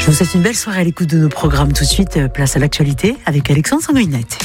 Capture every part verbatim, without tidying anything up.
Je vous souhaite une belle soirée à l'écoute de nos programmes. Tout de suite, place à l'actualité avec Alexandre Sanguinette.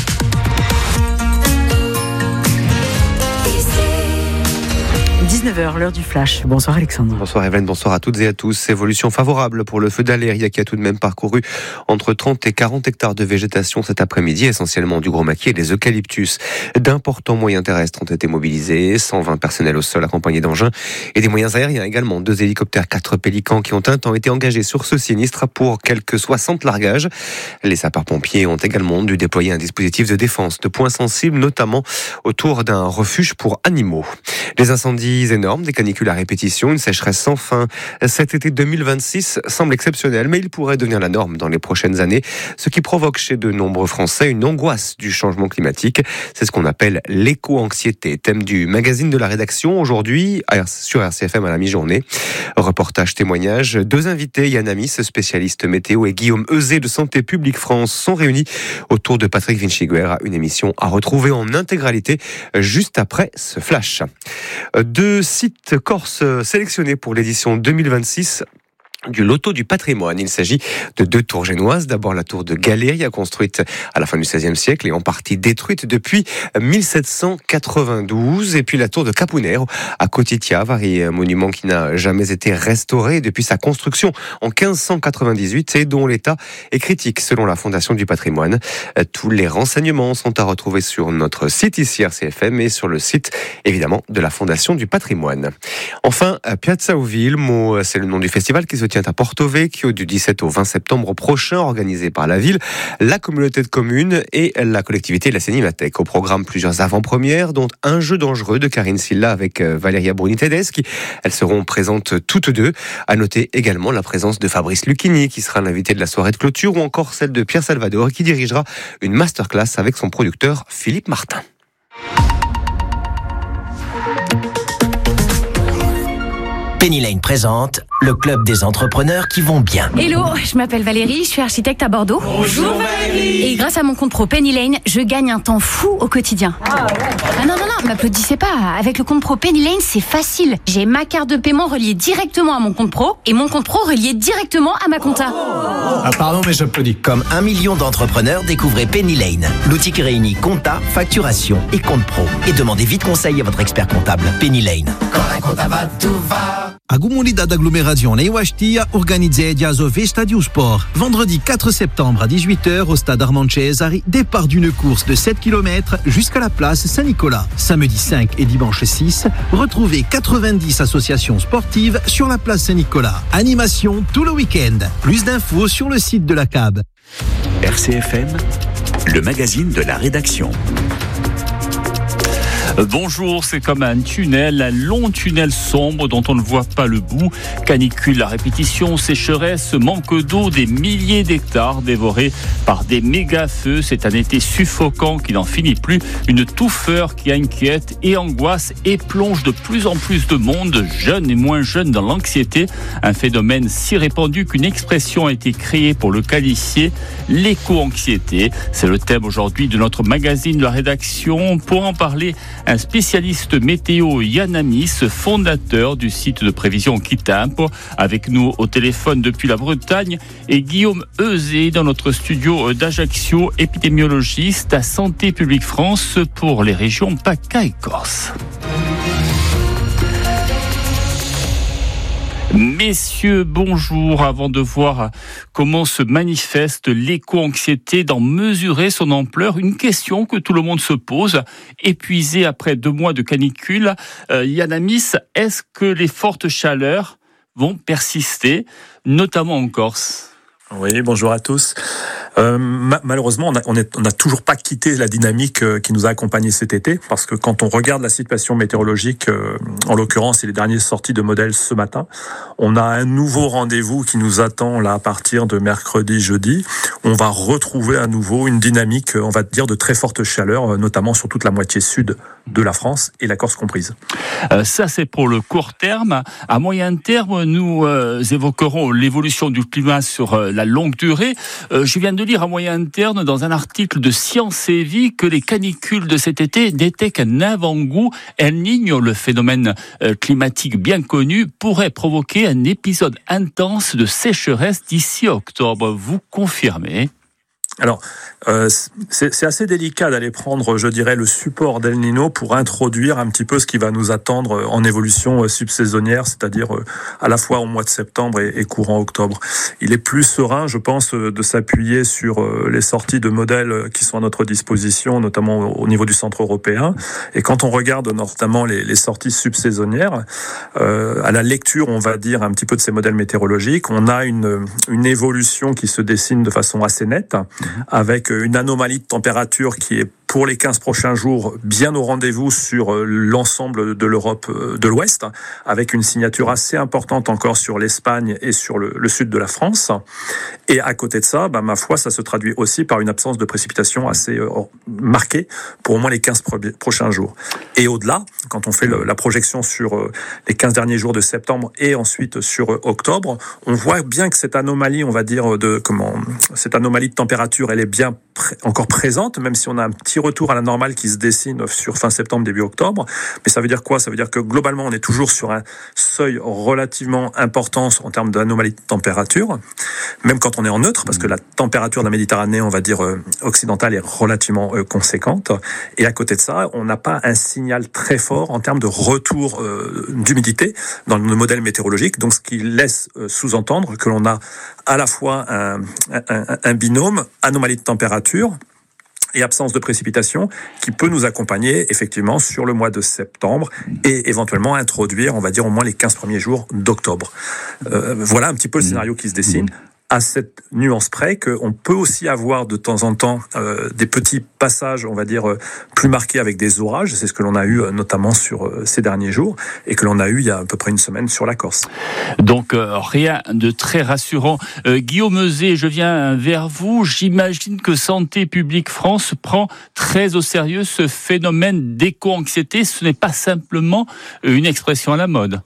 dix-neuf heures, l'heure du flash. Bonsoir Alexandre. Bonsoir Evelyne, bonsoir à toutes et à tous. Évolution favorable pour le feu d'Aléria qui a tout de même parcouru entre trente et quarante hectares de végétation cet après-midi, essentiellement du gros maquis et des eucalyptus. D'importants moyens terrestres ont été mobilisés, cent vingt personnels au sol accompagnés d'engins et des moyens aériens également. Deux hélicoptères, quatre pélicans qui ont un temps été engagés sur ce sinistre pour quelques soixante largages. Les sapeurs-pompiers ont également dû déployer un dispositif de défense de points sensibles, notamment autour d'un refuge pour animaux. Les incendies énormes, des canicules à répétition, une sécheresse sans fin. Cet été deux mille vingt-six semble exceptionnel, mais il pourrait devenir la norme dans les prochaines années, ce qui provoque chez de nombreux Français une angoisse du changement climatique. C'est ce qu'on appelle l'éco-anxiété, thème du magazine de la rédaction aujourd'hui sur R C F M à la mi-journée. Reportage, témoignage, deux invités, Yann Amis, spécialiste météo, et Guillaume Euzet de Santé publique France sont réunis autour de Patrick Vinciguer, une émission à retrouver en intégralité juste après ce flash. Deux sites corses sélectionnés pour l'édition deux mille vingt-six du Loto du patrimoine. Il s'agit de deux tours génoises. D'abord la tour de Galéria, construite à la fin du seizième siècle et en partie détruite depuis mille sept cent quatre-vingt-douze. Et puis la tour de Capunero à Cotitia, un monument qui n'a jamais été restauré depuis sa construction en quinze cent quatre-vingt-dix-huit et dont l'état est critique selon la Fondation du patrimoine. Tous les renseignements sont à retrouver sur notre site ici R C F M et sur le site évidemment de la Fondation du patrimoine. Enfin, Piazza Uvilmo, c'est le nom du festival qui se tient à Porto Vecchio du dix-sept au vingt septembre prochain, organisé par la ville, la communauté de communes et la collectivité de la Cinémathèque. Au programme, plusieurs avant-premières, dont Un jeu dangereux de Karine Silla avec Valeria Bruni Tedeschi. Elles seront présentes toutes deux. À noter également la présence de Fabrice Lucchini, qui sera l'invité de la soirée de clôture, ou encore celle de Pierre Salvador, qui dirigera une masterclass avec son producteur Philippe Martin. Penny Lane présente le club des entrepreneurs qui vont bien. Hello, je m'appelle Valérie, je suis architecte à Bordeaux. Bonjour Valérie. Et grâce à mon compte pro Penny Lane, je gagne un temps fou au quotidien. Ah, ouais. ah non, non, non, m'applaudissez pas. Avec le compte pro Penny Lane, c'est facile. J'ai ma carte de paiement reliée directement à mon compte pro et mon compte pro relié directement à ma compta. Ah pardon, mais j'applaudis. Comme un million d'entrepreneurs, découvrez Penny Lane, l'outil qui réunit compta, facturation et compte pro. Et demandez vite conseil à votre expert comptable. Penny Lane. Quand la compta va, tout va. A comunidade aglomerazione Iuastia organizzata a Stadio Sport. Vendredi quatre septembre à dix-huit heures au stade Armand Cesari, départ d'une course de sept kilomètres jusqu'à la place Saint-Nicolas. Samedi cinq et dimanche six, retrouvez quatre-vingt-dix associations sportives sur la place Saint-Nicolas. Animation tout le week-end. Plus d'infos sur le site de la C A B. R C F M, le magazine de la rédaction. Bonjour, c'est comme un tunnel, un long tunnel sombre dont on ne voit pas le bout. Canicule à répétition, sécheresse, manque d'eau, des milliers d'hectares dévorés par des méga-feux. C'est un été suffocant qui n'en finit plus. Une touffeur qui inquiète et angoisse et plonge de plus en plus de monde, jeunes et moins jeunes, dans l'anxiété. Un phénomène si répandu qu'une expression a été créée pour le qualifier, l'éco-anxiété. C'est le thème aujourd'hui de notre magazine de la rédaction. Pour en parler, un spécialiste météo, Yann Amis, fondateur du site de prévision Kitempo, avec nous au téléphone depuis la Bretagne, et Guillaume Euzet dans notre studio d'Ajaccio, épidémiologiste à Santé publique France pour les régions PACA et Corse. Messieurs, bonjour. Avant de voir comment se manifeste l'éco-anxiété, d'en mesurer son ampleur, une question que tout le monde se pose, épuisé après deux mois de canicule. Euh, Yann Amis, est-ce que les fortes chaleurs vont persister, notamment en Corse ? Oui, bonjour à tous. Euh, ma- malheureusement, on n'a on est, on a toujours pas quitté la dynamique euh, qui nous a accompagnés cet été, parce que quand on regarde la situation météorologique, euh, en l'occurrence, et les dernières sorties de modèles ce matin, on a un nouveau rendez-vous qui nous attend là à partir de mercredi, jeudi. On va retrouver à nouveau une dynamique, on va dire, de très forte chaleur, euh, notamment sur toute la moitié sud de la France et la Corse comprise. Euh, ça, c'est pour le court terme. À moyen terme, nous euh, évoquerons l'évolution du climat sur euh, la longue durée. Euh, je viens de de lire à moyen terme dans un article de Science et Vie que les canicules de cet été n'étaient qu'un avant-goût. El Niño, le phénomène climatique bien connu, pourrait provoquer un épisode intense de sécheresse d'ici octobre. Vous confirmez ? Alors, euh, c'est, c'est assez délicat d'aller prendre, je dirais, le support d'El Niño pour introduire un petit peu ce qui va nous attendre en évolution subsaisonnière, c'est-à-dire euh, à la fois au mois de septembre et, et courant octobre. Il est plus serein, je pense, de s'appuyer sur euh, les sorties de modèles qui sont à notre disposition, notamment au, au niveau du centre européen. Et quand on regarde notamment les, les sorties subsaisonnières, euh, à la lecture, on va dire, un petit peu de ces modèles météorologiques, on a une, une évolution qui se dessine de façon assez nette, avec une anomalie de température qui est pour les quinze prochains jours bien au rendez-vous sur l'ensemble de l'Europe de l'Ouest, avec une signature assez importante encore sur l'Espagne et sur le, le sud de la France. Et à côté de ça, bah, ma foi, ça se traduit aussi par une absence de précipitation assez euh, marquée pour au moins les quinze pro- prochains jours. Et au-delà, quand on fait le, la projection sur euh, les quinze derniers jours de septembre et ensuite sur euh, octobre, on voit bien que cette anomalie, on va dire, de comment, cette anomalie de température, elle est bien pr- encore présente, même si on a un petit retour à la normale qui se dessine sur fin septembre, début octobre. Mais ça veut dire quoi ? Ça veut dire que globalement, on est toujours sur un seuil relativement important en termes d'anomalie de température, même quand on est en neutre, parce que la température de la Méditerranée, on va dire, euh, occidentale est relativement euh, conséquente. Et à côté de ça, on n'a pas un signal très fort en termes de retour euh, d'humidité dans le modèle météorologique, donc ce qui laisse euh, sous-entendre que l'on a à la fois un, un, un binôme anomalie de température et absence de précipitation qui peut nous accompagner effectivement sur le mois de septembre et éventuellement introduire, on va dire, au moins les quinze premiers jours d'octobre. Euh, voilà un petit peu le scénario qui se dessine. À cette nuance près qu'on peut aussi avoir de temps en temps euh, des petits passages, on va dire, euh, plus marqués avec des orages. C'est ce que l'on a eu euh, notamment sur euh, ces derniers jours et que l'on a eu il y a à peu près une semaine sur la Corse. Donc euh, rien de très rassurant. Euh, Guillaume Euzet, je viens vers vous. J'imagine que Santé publique France prend très au sérieux ce phénomène d'éco-anxiété. Ce n'est pas simplement une expression à la mode.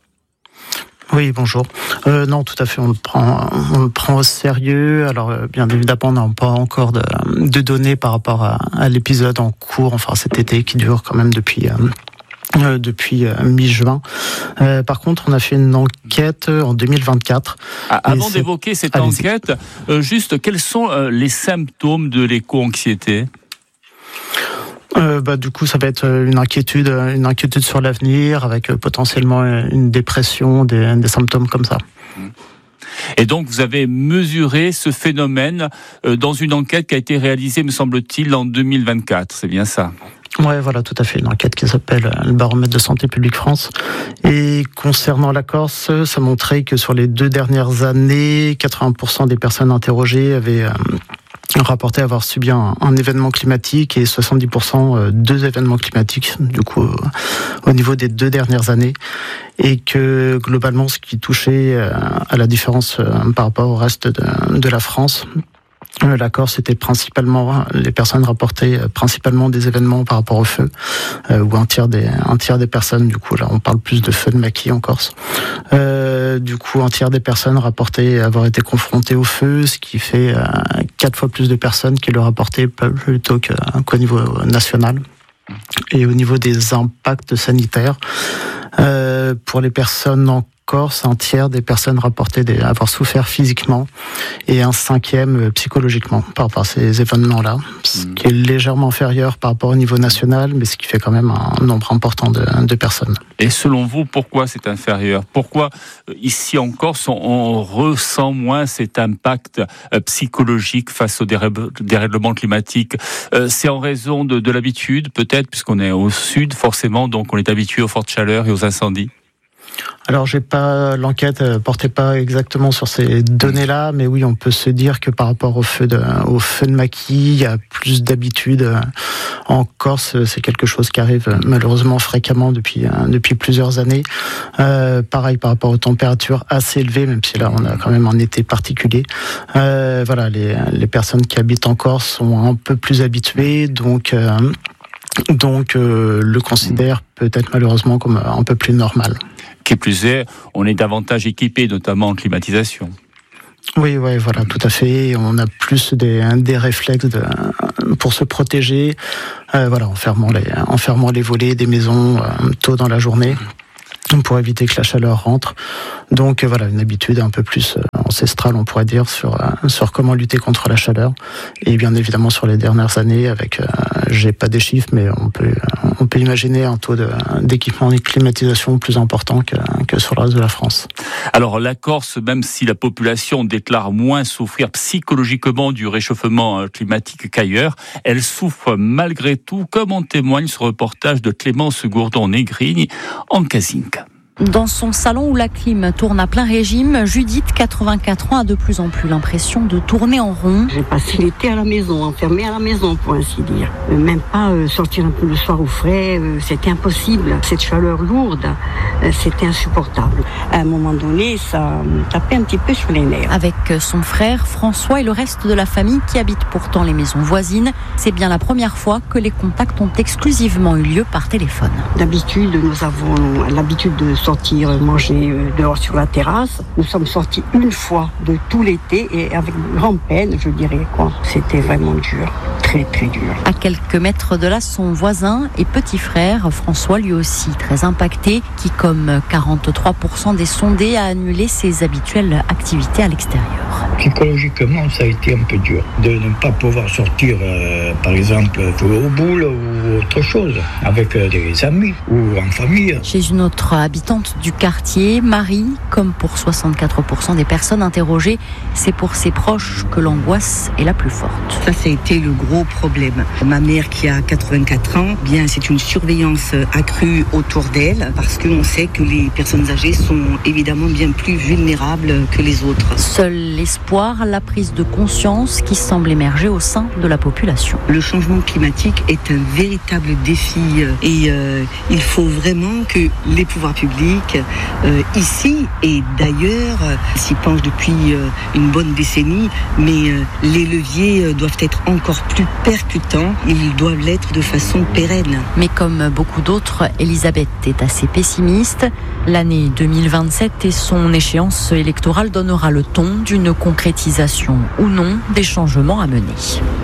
Oui, bonjour. Euh, non, tout à fait, on le prend, on le prend au sérieux. Alors, euh, bien évidemment, on n'a pas encore de, de données par rapport à, à l'épisode en cours, enfin cet été qui dure quand même depuis. Euh, Euh, depuis euh, mi-juin. Euh, par contre, on a fait une enquête en deux mille vingt-quatre. Ah, avant d'évoquer cette Allez-y. enquête, euh, juste quels sont euh, les symptômes de l'éco-anxiété ? Euh, bah, du coup, ça va être une inquiétude, une inquiétude sur l'avenir, avec euh, potentiellement une dépression, des, des symptômes comme ça. Et donc, vous avez mesuré ce phénomène euh, dans une enquête qui a été réalisée, me semble-t-il, en deux mille vingt-quatre. C'est bien ça ? Ouais, voilà, tout à fait. Une enquête qui s'appelle le baromètre de Santé publique France. Et concernant la Corse, ça montrait que sur les deux dernières années, quatre-vingts pour cent des personnes interrogées avaient euh, rapporté avoir subi un, un événement climatique et soixante-dix pour cent euh, deux événements climatiques, du coup, euh, au niveau des deux dernières années. Et que globalement, ce qui touchait euh, à la différence euh, par rapport au reste de, de la France, la Corse était principalement, les personnes rapportaient principalement des événements par rapport au feu, euh, ou un tiers des un tiers des personnes, du coup là on parle plus de feu de maquis en Corse. Euh, du coup un tiers des personnes rapportaient avoir été confrontées au feu, ce qui fait euh, quatre fois plus de personnes qui le rapportaient plutôt qu'au niveau national. Et au niveau des impacts sanitaires, euh, pour les personnes en Corse, un tiers des personnes rapportaient des, avoir souffert physiquement et un cinquième psychologiquement par rapport à ces événements-là, ce qui est légèrement inférieur par rapport au niveau national, mais ce qui fait quand même un nombre important de, de personnes. Et selon vous, pourquoi c'est inférieur ? Pourquoi ici en Corse, on, on ressent moins cet impact psychologique face au dérèglement climatique ? C'est en raison de, de l'habitude, peut-être, puisqu'on est au sud, forcément, donc on est habitué aux fortes chaleurs et aux incendies ? Alors, j'ai pas, l'enquête euh, portait pas exactement sur ces données-là, mais oui, on peut se dire que par rapport au feu de, au feu de maquis, il y a plus d'habitude. Euh, en Corse, c'est quelque chose qui arrive euh, malheureusement fréquemment depuis, euh, depuis plusieurs années. Euh, pareil, par rapport aux températures assez élevées, même si là, on a quand même un été particulier. Euh, voilà, les, les personnes qui habitent en Corse sont un peu plus habituées, donc, euh, donc, euh, le considèrent peut-être malheureusement comme un peu plus normal. Qui plus est, on est davantage équipé, notamment en climatisation. Oui, ouais, voilà, tout à fait. On a plus des, des réflexes de, pour se protéger, euh, voilà, en fermant les, en fermant les volets des maisons euh, tôt dans la journée, pour éviter que la chaleur rentre. Donc euh, voilà, une habitude un peu plus euh, ancestrale, on pourrait dire, sur euh, sur comment lutter contre la chaleur. Et bien évidemment sur les dernières années, avec, euh, j'ai pas des chiffres, mais on peut euh, on peut imaginer un taux de, d'équipement et de climatisation plus important que que sur le reste de la France. Alors la Corse, même si la population déclare moins souffrir psychologiquement du réchauffement climatique qu'ailleurs, elle souffre malgré tout, comme en témoigne ce reportage de Clémence Gourdon-Negrini en Casinque. Dans son salon où la clim tourne à plein régime, Judith, quatre-vingt-quatre ans, a de plus en plus l'impression de tourner en rond. J'ai passé l'été à la maison, enfermée à la maison pour ainsi dire. Même pas euh, sortir un peu le soir au frais, euh, c'était impossible. Cette chaleur lourde, euh, c'était insupportable. À un moment donné, ça tapait un petit peu sur les nerfs. Avec son frère François et le reste de la famille qui habite pourtant les maisons voisines, c'est bien la première fois que les contacts ont exclusivement eu lieu par téléphone. D'habitude, nous avons l'habitude de sortir manger dehors sur la terrasse. Nous sommes sortis une fois de tout l'été et avec grande peine, je dirais quoi. C'était vraiment dur, très très dur. À quelques mètres de là, son voisin et petit frère, François, lui aussi très impacté, qui comme quarante-trois pour cent des sondés a annulé ses habituelles activités à l'extérieur. Psychologiquement, ça a été un peu dur de ne pas pouvoir sortir, euh, par exemple, jouer aux boules ou autre chose, avec euh, des amis ou en famille. Chez une autre habitante du quartier, Marie, comme pour soixante-quatre pour cent des personnes interrogées, c'est pour ses proches que l'angoisse est la plus forte. Ça, ça a été le gros problème. Ma mère qui a quatre-vingt-quatre ans, bien, c'est une surveillance accrue autour d'elle parce qu'on sait que les personnes âgées sont évidemment bien plus vulnérables que les autres. Seul l'espoir, la prise de conscience qui semble émerger au sein de la population. Le changement climatique est un véritable défi et euh, il faut vraiment que les pouvoirs publics euh, ici et d'ailleurs euh, s'y penchent depuis euh, une bonne décennie, mais euh, les leviers euh, doivent être encore plus percutants, ils doivent l'être de façon pérenne. Mais comme beaucoup d'autres, Elisabeth est assez pessimiste. L'année deux mille vingt-sept et son échéance électorale donnera le ton d'une concrétisation ou non des changements à mener.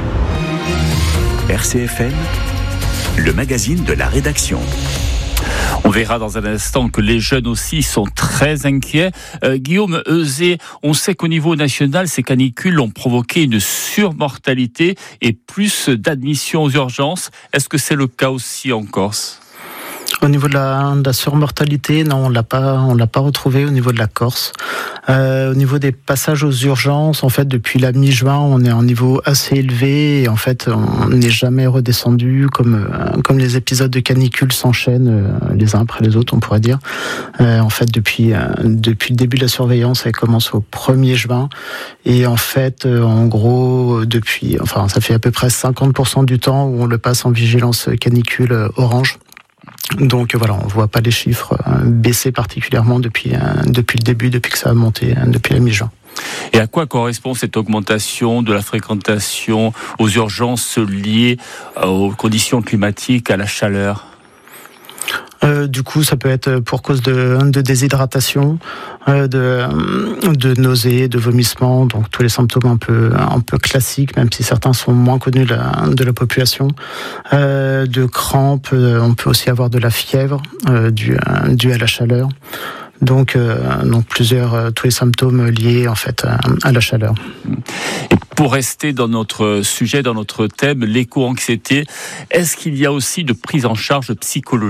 R C F M, le magazine de la rédaction. On verra dans un instant que les jeunes aussi sont très inquiets. Euh, Guillaume Euzet, on sait qu'au niveau national, ces canicules ont provoqué une surmortalité et plus d'admissions aux urgences. Est-ce que c'est le cas aussi en Corse ? Au niveau de la, de la surmortalité, non, on l'a pas, on l'a pas retrouvé au niveau de la Corse. Euh, au niveau des passages aux urgences, en fait, depuis la mi-juin, on est à un niveau assez élevé et en fait, on n'est jamais redescendu comme euh, comme les épisodes de canicule s'enchaînent euh, les uns après les autres, on pourrait dire. Euh, en fait, depuis euh, depuis le début de la surveillance, elle commence au premier juin et en fait, euh, en gros, depuis, enfin, ça fait à peu près cinquante pour cent du temps où on le passe en vigilance canicule euh, orange. Donc voilà, on voit pas les chiffres baisser particulièrement depuis depuis le début, depuis que ça a monté, depuis la mi-juin. Et à quoi correspond cette augmentation de la fréquentation aux urgences liées aux conditions climatiques, à la chaleur ? Euh, du coup, ça peut être pour cause de, de déshydratation, euh, de, de nausées, de vomissements, donc tous les symptômes un peu, un peu classiques, même si certains sont moins connus de la, de la population. Euh, de crampes, euh, on peut aussi avoir de la fièvre euh, due, due à la chaleur. Donc, euh, donc plusieurs, euh, tous les symptômes liés en fait à, à la chaleur. Et pour rester dans notre sujet, dans notre thème, l'éco-anxiété, est-ce qu'il y a aussi de prise en charge psychologique ?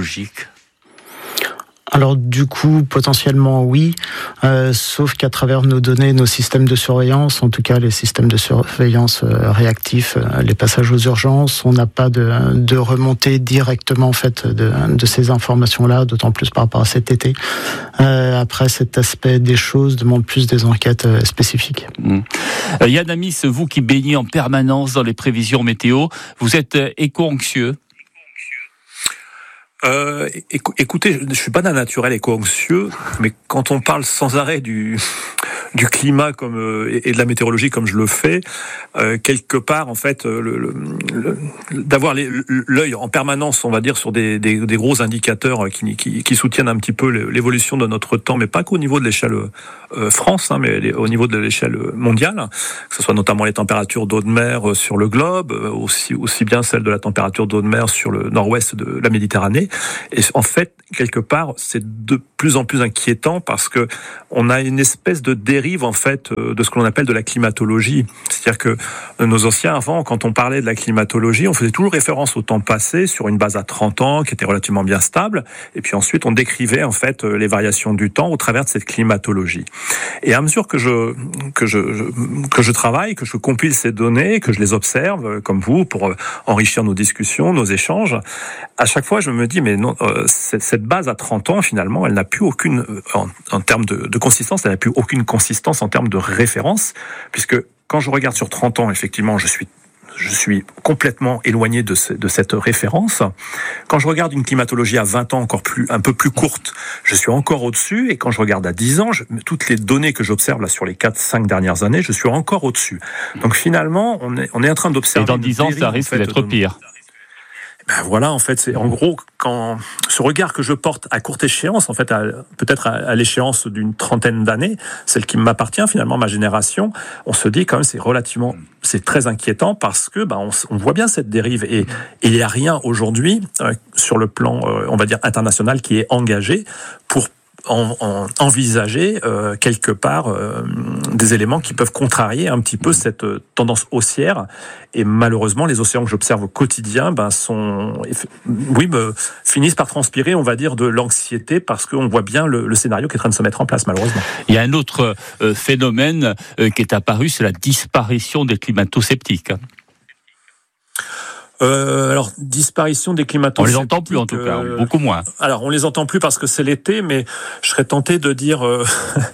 Alors du coup, potentiellement oui, euh, sauf qu'à travers nos données, nos systèmes de surveillance, en tout cas les systèmes de surveillance euh, réactifs, euh, les passages aux urgences, on n'a pas de, de remontée directement en fait de, de ces informations-là, d'autant plus par rapport à cet été. Euh, après, cet aspect des choses demande plus des enquêtes euh, spécifiques. Mmh. Euh, Yann Amis, vous qui baignez en permanence dans les prévisions météo, vous êtes euh, éco-anxieux ? Euh, écoutez, je ne suis pas d'un naturel éco-anxieux, mais quand on parle sans arrêt du, du climat comme euh, et, et de la météorologie comme je le fais, euh, quelque part en fait le, le, le, d'avoir les, l'œil en permanence, on va dire, sur des, des, des gros indicateurs qui, qui, qui soutiennent un petit peu l'évolution de notre temps, mais pas qu'au niveau de l'échelle euh, France, hein, mais au niveau de l'échelle mondiale, que ce soit notamment les températures d'eau de mer sur le globe, aussi aussi bien celle de la température d'eau de mer sur le nord-ouest de la Méditerranée. Et en fait, quelque part, c'est de plus en plus inquiétant parce que on a une espèce de dérive en fait de ce que l'on appelle de la climatologie. C'est-à-dire que nos anciens avant, quand on parlait de la climatologie, on faisait toujours référence au temps passé sur une base à trente ans qui était relativement bien stable, et puis ensuite on décrivait en fait les variations du temps au travers de cette climatologie. Et à mesure que je que je, je que je travaille, que je compile ces données, que je les observe comme vous pour enrichir nos discussions, nos échanges, à chaque fois je me dis mais non, euh, cette, cette base à trente ans finalement, elle n'a plus aucune en, en termes de, de consistance, elle n'a plus aucune consistance en termes de référence, puisque quand je regarde sur trente ans, effectivement, je suis je suis complètement éloigné de, ce, de cette référence. Quand je regarde une climatologie à vingt ans, encore plus, un peu plus courte, je suis encore au-dessus. Et quand je regarde à dix ans, je, toutes les données que j'observe là sur les quatre cinq dernières années, je suis encore au-dessus. Donc finalement, on est, on est en train d'observer... Et dans dix ans, ça risque en fait, d'être de... pire. Ben voilà, en fait, c'est en gros quand ce regard que je porte à courte échéance, en fait, à, peut-être à, à l'échéance d'une trentaine d'années, celle qui m'appartient finalement, ma génération, on se dit quand même c'est relativement, c'est très inquiétant parce que ben on, on voit bien cette dérive et, et il n'y a rien aujourd'hui euh, sur le plan, euh, on va dire international, qui est engagé pour En, en, envisager euh, quelque part euh, des éléments qui peuvent contrarier un petit peu cette euh, tendance haussière. Et malheureusement, les océans que j'observe au quotidien ben, sont, oui, me, finissent par transpirer, on va dire, de l'anxiété parce qu'on voit bien le, le scénario qui est en train de se mettre en place, malheureusement. Il y a un autre euh, phénomène euh, qui est apparu, c'est la disparition des climato-sceptiques. Euh, alors, disparition des climato-sceptiques. On les entend plus en tout cas, euh, beaucoup moins. Alors, on les entend plus parce que c'est l'été, mais je serais tenté de dire euh,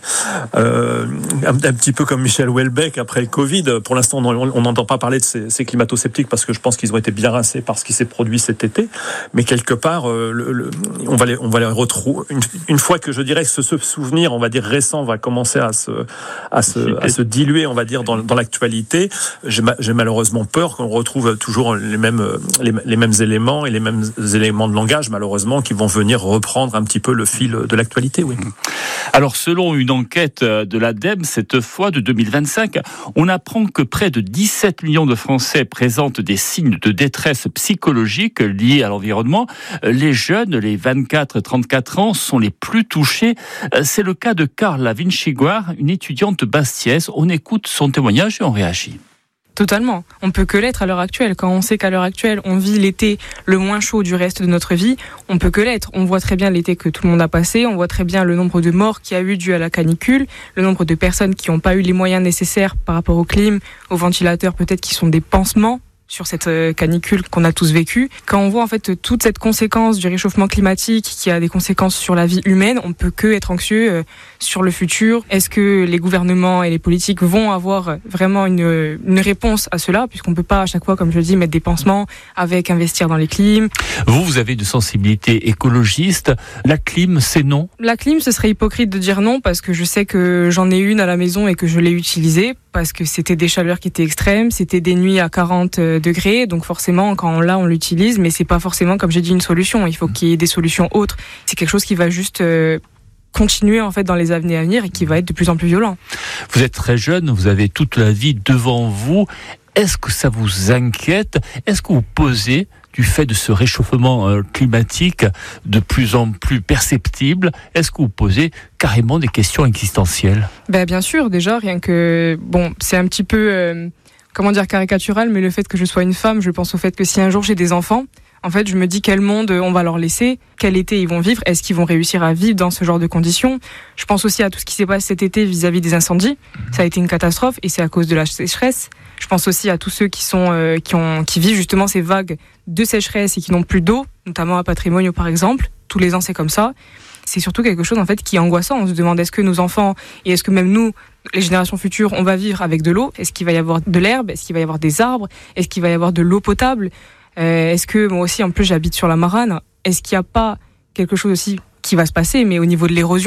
euh, un, un petit peu comme Michel Houellebecq après le Covid. Pour l'instant, on n'entend pas parler de ces, ces climato-sceptiques parce que je pense qu'ils ont été bien rincés par ce qui s'est produit cet été. Mais quelque part, euh, le, le, on va les, on va les retrouver. Une, une fois que je dirais que ce, ce souvenir, on va dire récent, va commencer à se, à se, à se diluer, on va dire dans, dans l'actualité. J'ai, j'ai malheureusement peur qu'on retrouve toujours les mêmes Les, les mêmes éléments et les mêmes éléments de langage, malheureusement, qui vont venir reprendre un petit peu le fil de l'actualité, oui. Alors, selon une enquête de l'ADEME, cette fois de deux mille vingt-cinq, on apprend que près de dix-sept millions de Français présentent des signes de détresse psychologique liés à l'environnement. Les jeunes, les vingt-quatre à trente-quatre ans, sont les plus touchés. C'est le cas de Carla Vinciguar, une étudiante bastiaise. On écoute son témoignage et on réagit. Totalement. On peut que l'être à l'heure actuelle. Quand on sait qu'à l'heure actuelle, on vit l'été le moins chaud du reste de notre vie, on peut que l'être. On voit très bien l'été que tout le monde a passé, on voit très bien le nombre de morts qu'il y a eu dû à la canicule, le nombre de personnes qui n'ont pas eu les moyens nécessaires par rapport au clim, aux ventilateurs peut-être qui sont des pansements sur cette canicule qu'on a tous vécue. Quand on voit en fait toute cette conséquence du réchauffement climatique qui a des conséquences sur la vie humaine, on peut que être anxieux sur le futur. Est-ce que les gouvernements et les politiques vont avoir vraiment une, une réponse à cela, puisqu'on peut pas à chaque fois, comme je le dis, mettre des pansements avec investir dans les clims. Vous, vous avez une sensibilité écologiste. La clim, c'est non? La clim, ce serait hypocrite de dire non, parce que je sais que j'en ai une à la maison et que je l'ai utilisée, parce que c'était des chaleurs qui étaient extrêmes, c'était des nuits à quarante degrés, donc forcément quand on l'a on l'utilise, mais c'est pas forcément, comme j'ai dit, une solution. Il faut qu'il y ait des solutions autres. C'est quelque chose qui va juste euh, continuer en fait dans les années à venir et qui va être de plus en plus violent. Vous êtes très jeune, vous avez toute la vie devant vous. Est-ce que ça vous inquiète? Est-ce que vous posez, du fait de ce réchauffement climatique de plus en plus perceptible, est-ce que vous posez carrément des questions existentielles? Ben bien sûr, déjà, rien que... Bon, c'est un petit peu, euh, comment dire, caricatural, mais le fait que je sois une femme, je pense au fait que si un jour j'ai des enfants, en fait, je me dis quel monde on va leur laisser, quel été ils vont vivre, est-ce qu'ils vont réussir à vivre dans ce genre de conditions. Je pense aussi à tout ce qui s'est passé cet été vis-à-vis des incendies. Ça a été une catastrophe et c'est à cause de la sécheresse. Je pense aussi à tous ceux qui sont euh, qui ont qui vivent justement ces vagues de sécheresse et qui n'ont plus d'eau, notamment à Patrimonio par exemple. Tous les ans, c'est comme ça. C'est surtout quelque chose en fait qui est angoissant. On se demande est-ce que nos enfants et est-ce que même nous, les générations futures, on va vivre avec de l'eau? Est-ce qu'il va y avoir de l'herbe? Est-ce qu'il va y avoir des arbres? Est-ce qu'il va y avoir de l'eau potable? euh, Est-ce que moi aussi, en plus, j'habite sur la Marane. Est-ce qu'il n'y a pas quelque chose aussi qui va se passer, mais au niveau de l'érosion?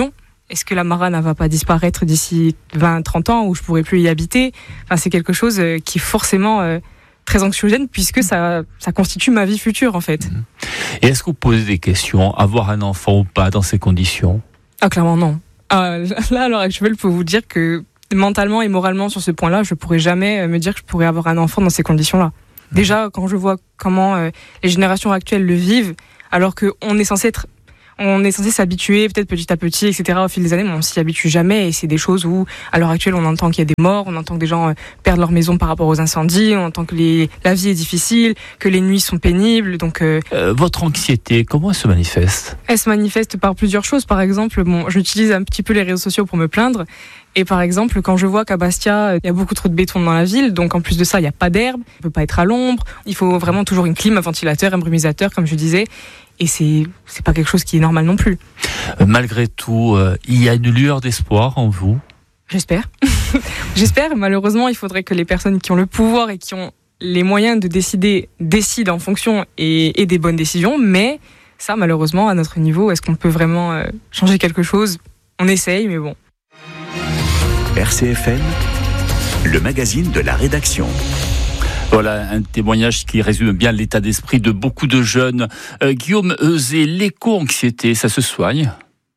Est-ce que la Marane ne va pas disparaître d'ici vingt à trente ans où je ne pourrai plus y habiter ? Enfin, c'est quelque chose qui est forcément euh, très anxiogène puisque ça, ça constitue ma vie future en fait. Et est-ce que vous posez des questions ? Avoir un enfant ou pas dans ces conditions ? Ah, clairement non. Ah, là, à l'heure actuelle, je peux vous dire que mentalement et moralement sur ce point-là, je ne pourrais jamais me dire que je pourrais avoir un enfant dans ces conditions-là. Déjà, quand je vois comment euh, les générations actuelles le vivent, alors qu'on est censé être, on est censé s'habituer peut-être petit à petit, et cetera au fil des années, mais on s'y habitue jamais. Et c'est des choses où, à l'heure actuelle, on entend qu'il y a des morts, on entend que des gens euh, perdent leur maison par rapport aux incendies, on entend que les, la vie est difficile, que les nuits sont pénibles. Donc, euh, euh, votre anxiété, comment elle se manifeste ? Elle se manifeste par plusieurs choses. Par exemple, bon, j'utilise un petit peu les réseaux sociaux pour me plaindre. Et par exemple, quand je vois qu'à Bastia, il y a beaucoup trop de béton dans la ville, donc en plus de ça, il n'y a pas d'herbe, on ne peut pas être à l'ombre, il faut vraiment toujours une clim, un ventilateur, un brumisateur, comme je disais, et c'est, c'est pas quelque chose qui est normal non plus. Euh, malgré tout, euh, il y a une lueur d'espoir en vous ? J'espère. J'espère, malheureusement, il faudrait que les personnes qui ont le pouvoir et qui ont les moyens de décider, décident en fonction et, et des bonnes décisions, mais ça, malheureusement, à notre niveau, est-ce qu'on peut vraiment euh, changer quelque chose ? On essaye, mais bon. R C F M, le magazine de la rédaction. Voilà un témoignage qui résume bien l'état d'esprit de beaucoup de jeunes. Euh, Guillaume Euzet, l'éco-anxiété, ça se soigne ?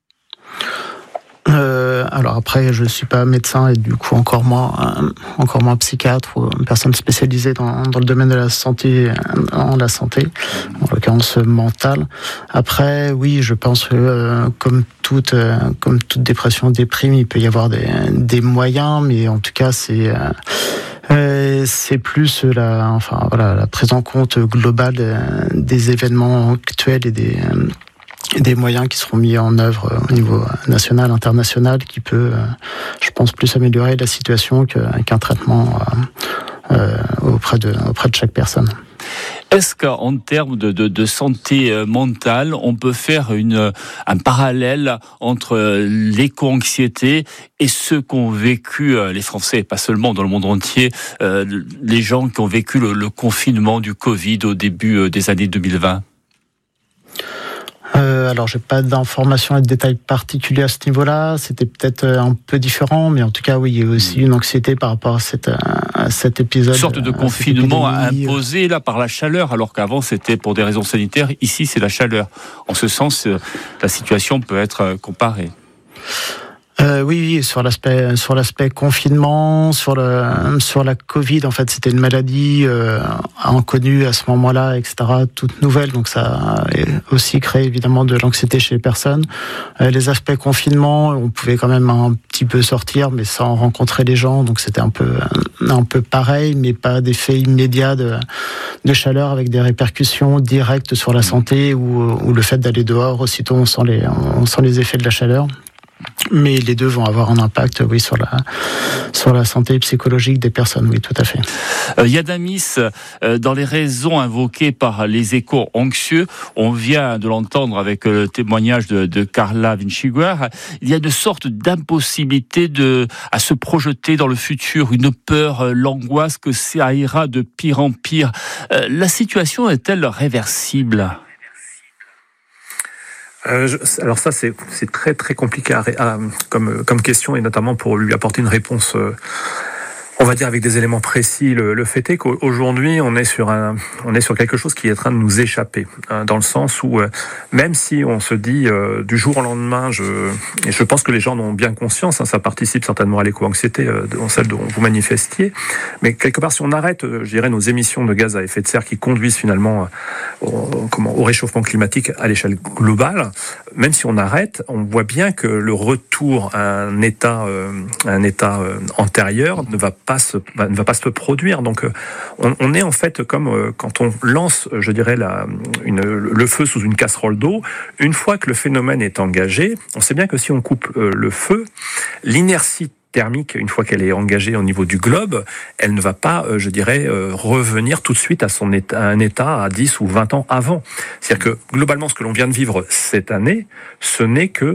Euh, alors après, je suis pas médecin et du coup encore moins, euh, encore moins psychiatre ou personne spécialisée dans, dans le domaine de la santé, en la santé, en l'occurrence mentale. Après, oui, je pense que euh, comme toute, euh, comme toute dépression, déprime, il peut y avoir des, des moyens, mais en tout cas, c'est euh, euh, c'est plus la, enfin voilà, la prise en compte globale des, des événements actuels et des euh, des moyens qui seront mis en œuvre au niveau national, international, qui peut, je pense, plus améliorer la situation qu'un traitement euh, auprès de, auprès de chaque personne. Est-ce qu'en termes de, de, de santé mentale, on peut faire une, un parallèle entre l'éco-anxiété et ceux qu'ont vécu les Français, pas seulement dans le monde entier, euh, les gens qui ont vécu le, le confinement du Covid au début des années deux mille vingt ? Euh, alors, j'ai pas d'informations et de détails particuliers à ce niveau-là. C'était peut-être un peu différent, mais en tout cas, oui, il y a aussi une anxiété par rapport à, cette, à cet épisode. Une sorte de confinement imposé là par la chaleur, alors qu'avant c'était pour des raisons sanitaires. Ici, c'est la chaleur. En ce sens, la situation peut être comparée. Euh, oui, oui, sur l'aspect sur l'aspect confinement, sur le sur la Covid, en fait, c'était une maladie euh, inconnue à ce moment-là, et cetera, toute nouvelle, donc ça a aussi créé évidemment de l'anxiété chez les personnes. Euh, les aspects confinement, on pouvait quand même un petit peu sortir, mais sans rencontrer les gens, donc c'était un peu un peu pareil, mais pas d'effet immédiat de de chaleur avec des répercussions directes sur la santé ou ou le fait d'aller dehors, aussitôt on sent les on sent les effets de la chaleur. Mais les deux vont avoir un impact, oui, sur la sur la santé psychologique des personnes, oui, tout à fait. Euh, Yadamis, euh, dans les raisons invoquées par les échos anxieux, on vient de l'entendre avec le témoignage de, de Carla Vinciguer, il y a une sorte d'impossibilité de à se projeter dans le futur, une peur, l'angoisse que ça ira de pire en pire. Euh, la situation est-elle réversible ? Euh, je, alors ça, c'est, c'est très très compliqué à, à, comme, comme question, et notamment pour lui apporter une réponse, euh, on va dire avec des éléments précis. Le, le fait est qu'aujourd'hui, on est sur un, on est sur quelque chose qui est en train de nous échapper, hein, dans le sens où, euh, même si on se dit euh, du jour au lendemain, je, et je pense que les gens en ont bien conscience, hein, ça participe certainement à l'éco-anxiété, euh, dans celle dont vous manifestiez, mais quelque part, si on arrête, euh, je dirais, nos émissions de gaz à effet de serre qui conduisent finalement euh, au, comment, au réchauffement climatique à l'échelle globale, même si on arrête, on voit bien que le retour à un état, euh, un état euh, antérieur ne va pas se, ne va pas se produire. Donc, on, on est en fait comme euh, quand on lance, je dirais, la, une, le feu sous une casserole d'eau. Une fois que le phénomène est engagé, on sait bien que si on coupe euh, le feu, l'inertie thermique, une fois qu'elle est engagée au niveau du globe, elle ne va pas, euh, je dirais, euh, revenir tout de suite à son état, à un état à dix ou vingt ans avant. C'est-à-dire que globalement, ce que l'on vient de vivre cette année, ce n'est que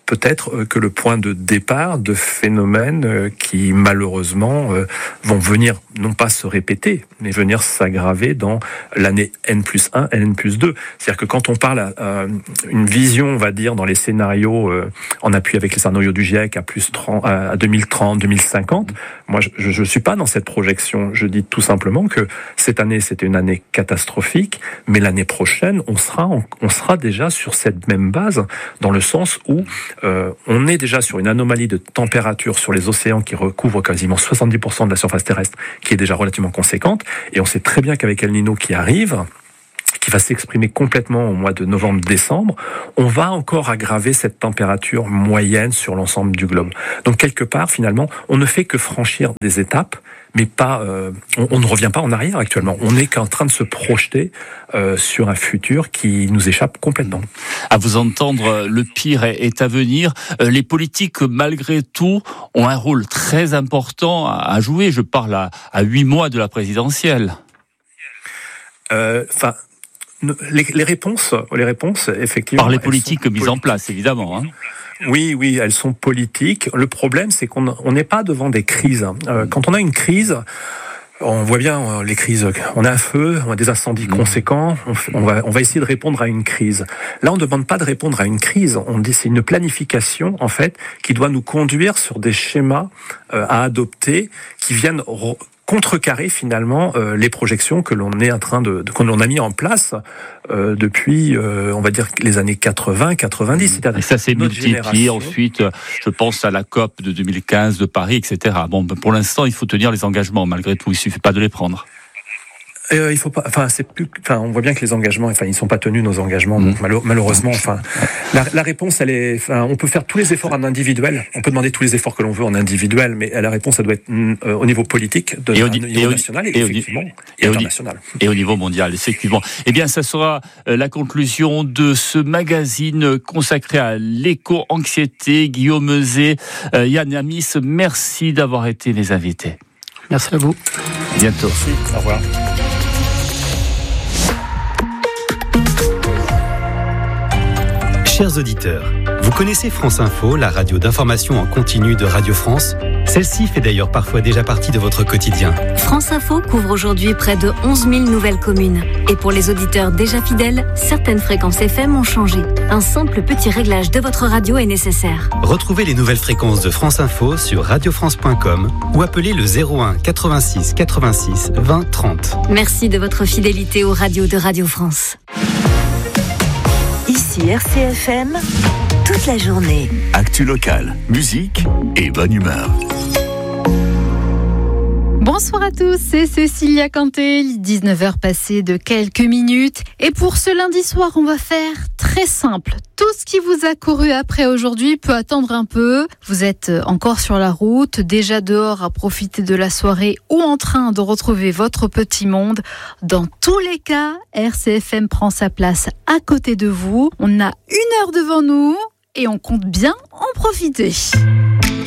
peut-être que le point de départ de phénomènes qui malheureusement vont venir non pas se répéter, mais venir s'aggraver dans l'année N plus un, N plus deux. C'est-à-dire que quand on parle à euh, une vision, on va dire, dans les scénarios, euh, en appui avec les scénarios du GIEC à plus trente, à deux mille trente, deux mille cinquante, moi je ne suis pas dans cette projection. Je dis tout simplement que cette année c'était une année catastrophique, mais l'année prochaine on sera, on sera déjà sur cette même base, dans le sens où euh, on est déjà sur une anomalie de température sur les océans qui recouvre quasiment soixante-dix pour cent de la surface terrestre, qui est déjà relativement conséquente, et on sait très bien qu'avec El Niño qui arrive, qui va s'exprimer complètement au mois de novembre-décembre, on va encore aggraver cette température moyenne sur l'ensemble du globe. Donc quelque part, finalement, on ne fait que franchir des étapes, mais pas, euh, on, on ne revient pas en arrière actuellement. On n'est qu'en train de se projeter euh, sur un futur qui nous échappe complètement. À vous entendre, le pire est, est à venir. Les politiques, malgré tout, ont un rôle très important à, à jouer. Je parle à, à huit mois de la présidentielle. Enfin. Euh, Les, les réponses, les réponses, effectivement. Par les politiques mises en place, évidemment. Hein. Oui, oui, elles sont politiques. Le problème, c'est qu'on on n'est pas devant des crises. Euh, quand on a une crise, on voit bien les crises. On a un feu, on a des incendies conséquents. On, on va, on va essayer de répondre à une crise. Là, on ne demande pas de répondre à une crise. On dit c'est une planification, en fait, qui doit nous conduire sur des schémas euh, à adopter qui viennent re- contrecarrer finalement euh, les projections que l'on est en train de, de que l'on a mis en place euh, depuis euh, on va dire les années quatre-vingts quatre-vingt-dix. Et ça s'est multiplié ensuite. Je pense à la COP de deux mille quinze de Paris, et cetera. Bon, pour l'instant, il faut tenir les engagements malgré tout. Il suffit pas de les prendre. Euh, il faut pas. Enfin, c'est plus. Enfin, on voit bien que les engagements. Enfin, ils sont pas tenus nos engagements. Donc, malo- malheureusement, enfin, la, la réponse, elle est. Enfin, on peut faire tous les efforts en individuel. On peut demander tous les efforts que l'on veut en individuel, mais la réponse, elle doit être euh, au niveau politique, de, et au, au niveau et national, et, et effectivement, au, et, et international. Et au niveau mondial, effectivement. Eh bien, ça sera la conclusion de ce magazine consacré à l'éco-anxiété. Guillaume Meuzet, euh, Yann Amis, merci d'avoir été les invités. Merci à vous. Bientôt. Merci. Au revoir. Chers auditeurs, vous connaissez France Info, la radio d'information en continu de Radio France ? Celle-ci fait d'ailleurs parfois déjà partie de votre quotidien. France Info couvre aujourd'hui près de onze mille nouvelles communes. Et pour les auditeurs déjà fidèles, certaines fréquences F M ont changé. Un simple petit réglage de votre radio est nécessaire. Retrouvez les nouvelles fréquences de France Info sur radio france point com ou appelez le zéro un quatre-vingt-six quatre-vingt-six vingt trente. Merci de votre fidélité aux radios de Radio France. Ici R C F M, toute la journée. Actu locale, musique et bonne humeur. Bonsoir à tous, c'est Cécilia Canté, dix-neuf heures passées de quelques minutes. Et pour ce lundi soir, on va faire très simple. Tout ce qui vous a couru après aujourd'hui peut attendre un peu. Vous êtes encore sur la route, déjà dehors à profiter de la soirée ou en train de retrouver votre petit monde. Dans tous les cas, R C F M prend sa place à côté de vous. On a une heure devant nous et on compte bien en profiter.